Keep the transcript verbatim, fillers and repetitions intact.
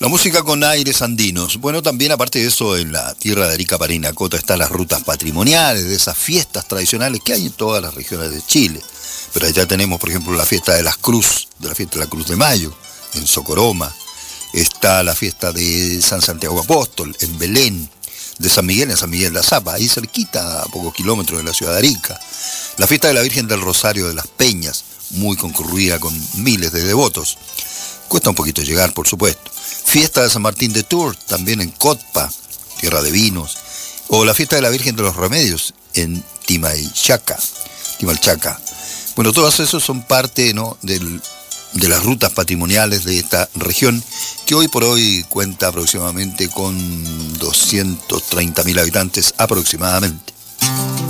La música con aires andinos. Bueno, también aparte de eso, en la tierra de Arica, Parinacota, están las rutas patrimoniales de esas fiestas tradicionales que hay en todas las regiones de Chile. Pero allá tenemos, por ejemplo, la fiesta de las Cruz, de la fiesta de la Cruz de Mayo, en Socoroma. Está la fiesta de San Santiago Apóstol, en Belén, de San Miguel, en San Miguel de Azapa, ahí cerquita, a pocos kilómetros de la ciudad de Arica. La fiesta de la Virgen del Rosario de las Peñas, muy concurrida con miles de devotos. Cuesta un poquito llegar, por supuesto. Fiesta de San Martín de Tours, también en Cotpa, tierra de vinos. O la fiesta de la Virgen de los Remedios, en Timalchaca. Timalchaca. Bueno, todos esos son parte, ¿no?, del, de las rutas patrimoniales de esta región, que hoy por hoy cuenta aproximadamente con doscientos treinta mil habitantes aproximadamente.